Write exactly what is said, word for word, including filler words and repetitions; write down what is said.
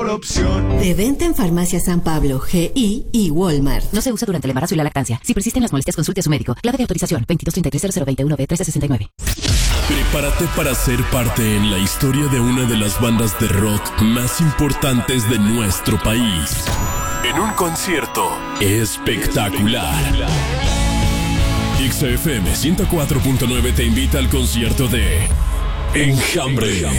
opción. De venta en Farmacia San Pablo, G I y Walmart. No se usa durante el embarazo y la lactancia. Si persisten las molestias, consulte a su médico. Clave de autorización veintidós treinta y tres cero cero veintiuno B trece sesenta y nueve. Prepárate para ser parte en la historia de una de las bandas de rock más importantes de nuestro país. En un concierto espectacular. X F M ciento cuatro punto nueve te invita al concierto de Enjambre.